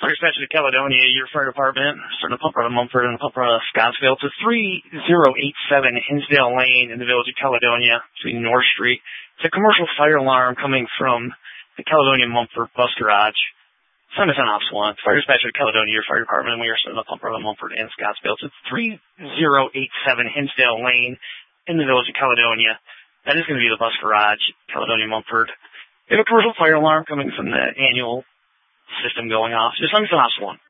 Fire dispatch to Caledonia, your fire department, starting the pump run of Mumford and the pump run of Scottsville to 3087 Hinsdale Lane in the village of Caledonia between North Street. It's a commercial fire alarm coming from the Caledonia Mumford bus garage. Send us on Ops 1. Fire dispatch to Caledonia, your fire department, and we are starting the pump run of Mumford and Scottsville to 3087 Hinsdale Lane in the village of Caledonia. That is going to be the bus garage, Caledonia Mumford. We have a commercial fire alarm coming from the annual system going off. Just send us on Ops 1.